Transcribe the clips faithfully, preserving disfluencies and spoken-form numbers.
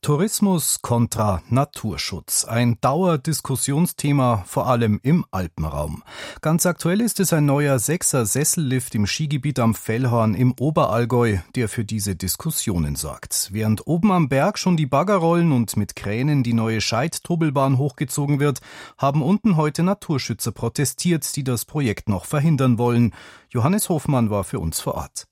Tourismus kontra Naturschutz. Ein Dauerdiskussionsthema, vor allem im Alpenraum. Ganz aktuell ist es ein neuer Sechser-Sessellift im Skigebiet am Fellhorn im Oberallgäu, der für diese Diskussionen sorgt. Während oben am Berg schon die Bagger rollen und mit Kränen die neue Scheid-Tunnelbahn hochgezogen wird, haben unten heute Naturschützer protestiert, die das Projekt noch verhindern wollen. Johannes Hofmann war für uns vor Ort.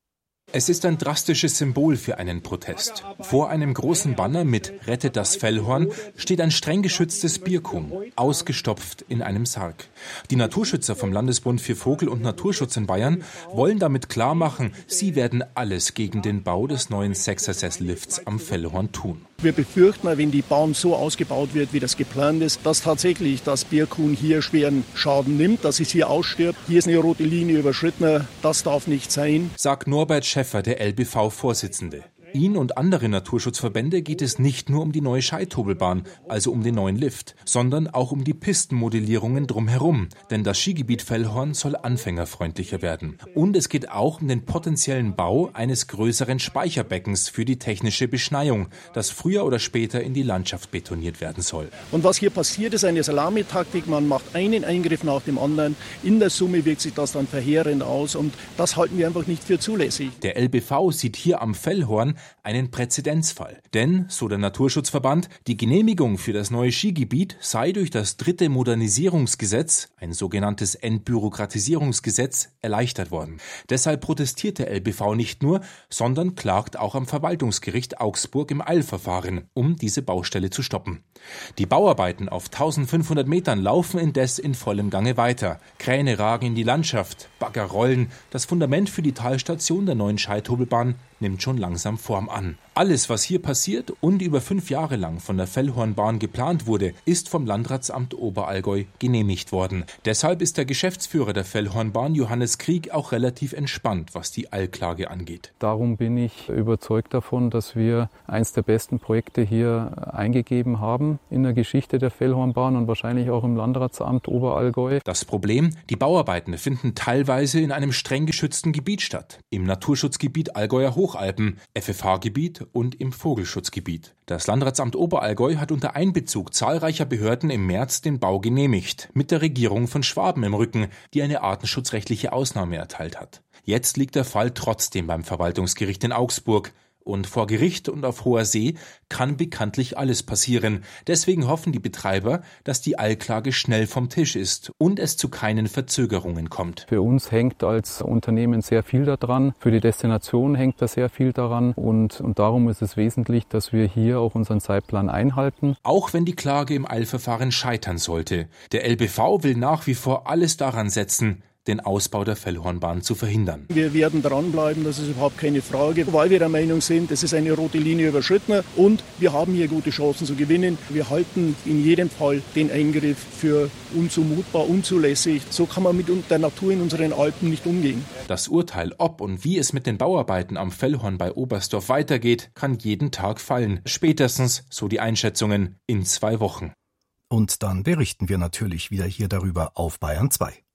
Es ist ein drastisches Symbol für einen Protest. Vor einem großen Banner mit »Rettet das Fellhorn« steht ein streng geschütztes Birkum, ausgestopft in einem Sarg. Die Naturschützer vom Landesbund für Vogel- und Naturschutz in Bayern wollen damit klarmachen, sie werden alles gegen den Bau des neuen Sechser-Sessellifts am Fellhorn tun. Wir befürchten, wenn die Bahn so ausgebaut wird, wie das geplant ist, dass tatsächlich das Birkum hier schweren Schaden nimmt, dass es hier ausstirbt. Hier ist eine rote Linie überschritten, das darf nicht sein, sagt Norbert Schäffer, der L B V-Vorsitzende. Ihn und andere Naturschutzverbände geht es nicht nur um die neue Scheid-Tunnelbahn, also um den neuen Lift, sondern auch um die Pistenmodellierungen drumherum. Denn das Skigebiet Fellhorn soll anfängerfreundlicher werden. Und es geht auch um den potenziellen Bau eines größeren Speicherbeckens für die technische Beschneiung, das früher oder später in die Landschaft betoniert werden soll. Und was hier passiert, ist eine Salamitaktik. Man macht einen Eingriff nach dem anderen. In der Summe wirkt sich das dann verheerend aus. Und das halten wir einfach nicht für zulässig. Der L B V sieht hier am Fellhorn einen Präzedenzfall. Denn, so der Naturschutzverband, die Genehmigung für das neue Skigebiet sei durch das dritte Modernisierungsgesetz, ein sogenanntes Entbürokratisierungsgesetz, erleichtert worden. Deshalb protestiert der L B V nicht nur, sondern klagt auch am Verwaltungsgericht Augsburg im Eilverfahren, um diese Baustelle zu stoppen. Die Bauarbeiten auf eintausendfünfhundert Metern laufen indes in vollem Gange weiter. Kräne ragen in die Landschaft, Bagger rollen. Das Fundament für die Talstation der neuen Scheid-Tunnelbahn nimmt schon langsam Form an. Alles, was hier passiert und über fünf Jahre lang von der Fellhornbahn geplant wurde, ist vom Landratsamt Oberallgäu genehmigt worden. Deshalb ist der Geschäftsführer der Fellhornbahn, Johannes Krieg, auch relativ entspannt, was die Eilklage angeht. Darum bin ich überzeugt davon, dass wir eins der besten Projekte hier eingegeben haben in der Geschichte der Fellhornbahn und wahrscheinlich auch im Landratsamt Oberallgäu. Das Problem: Die Bauarbeiten finden teilweise in einem streng geschützten Gebiet statt. Im Naturschutzgebiet Allgäuer Hochalpen, F F H-Gebiet und im Vogelschutzgebiet. Das Landratsamt Oberallgäu hat unter Einbezug zahlreicher Behörden im März den Bau genehmigt, mit der Regierung von Schwaben im Rücken, die eine artenschutzrechtliche Ausnahme erteilt hat. Jetzt liegt der Fall trotzdem beim Verwaltungsgericht in Augsburg. Und vor Gericht und auf hoher See kann bekanntlich alles passieren. Deswegen hoffen die Betreiber, dass die Eilklage schnell vom Tisch ist und es zu keinen Verzögerungen kommt. Für uns hängt als Unternehmen sehr viel daran. Für die Destination hängt da sehr viel daran. Und, und darum ist es wesentlich, dass wir hier auch unseren Zeitplan einhalten. Auch wenn die Klage im Eilverfahren scheitern sollte. Der L B V will nach wie vor alles daran setzen, den Ausbau der Fellhornbahn zu verhindern. Wir werden dranbleiben, das ist überhaupt keine Frage, weil wir der Meinung sind, es ist eine rote Linie überschritten und wir haben hier gute Chancen zu gewinnen. Wir halten in jedem Fall den Eingriff für unzumutbar, unzulässig. So kann man mit der Natur in unseren Alpen nicht umgehen. Das Urteil, ob und wie es mit den Bauarbeiten am Fellhorn bei Oberstdorf weitergeht, kann jeden Tag fallen. Spätestens, so die Einschätzungen, in zwei Wochen. Und dann berichten wir natürlich wieder hier darüber auf Bayern zwei.